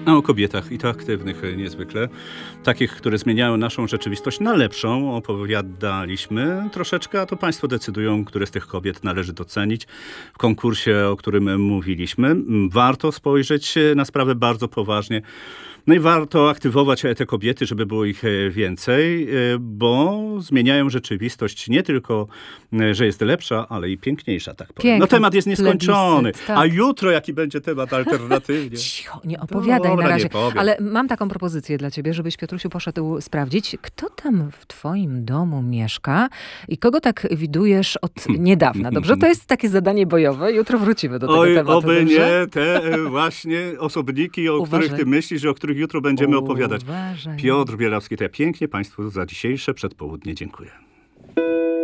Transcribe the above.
A o kobietach i to aktywnych niezwykle. Takich, które zmieniają naszą rzeczywistość na lepszą, opowiadaliśmy troszeczkę, a to państwo decydują, które z tych kobiet należy docenić w konkursie, o którym mówiliśmy. Warto spojrzeć na sprawę bardzo poważnie. No i warto aktywować te kobiety, żeby było ich więcej, bo zmieniają rzeczywistość nie tylko, że jest lepsza, ale i piękniejsza, tak powiem. Piękny No temat jest nieskończony. plebiscyt, tak. A jutro jaki będzie temat alternatywnie? Cicho, nie opowiadaj Dobra, na nie razie. powiem. Ale mam taką propozycję dla ciebie, żebyś, Piotrusiu, poszedł sprawdzić, kto tam w twoim domu mieszka i kogo tak widujesz od niedawna. Dobrze? To jest takie zadanie bojowe. Jutro wrócimy do tego Oj, tematu. oby dobrze? nie te właśnie osobniki, o Uważaj. których ty myślisz, o których jutro będziemy opowiadać. Uważaj. Piotr Bielawski, to ja pięknie państwu za dzisiejsze przedpołudnie dziękuję.